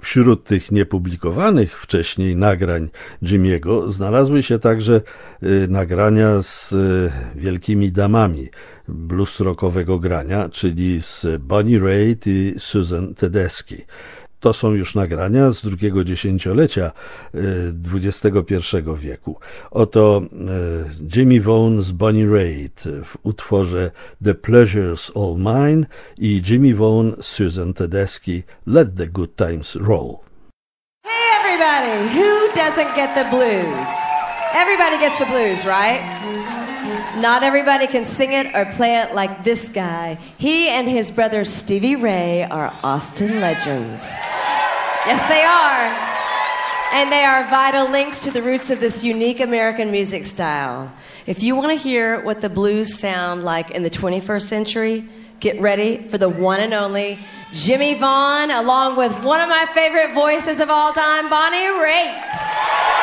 Wśród tych niepublikowanych wcześniej nagrań Jimmy'ego znalazły się także nagrania z wielkimi damami blues rockowego grania, czyli z Bonnie Raitt i Susan Tedeschi. To są już nagrania z drugiego dziesięciolecia XXI wieku. Oto Jimmy Vaughan z Bonnie Raitt w utworze The Pleasure's All Mine i Jimmy Vaughan, Susan Tedeschi, Let the Good Times Roll. Hey everybody, who doesn't get the blues? Everybody gets the blues, right? Not everybody can sing it or play it like this guy. He and his brother Stevie Ray are Austin legends. Yes, they are. And they are vital links to the roots of this unique American music style. If you want to hear what the blues sound like in the 21st century, get ready for the one and only Jimmy Vaughan, along with one of my favorite voices of all time, Bonnie Raitt.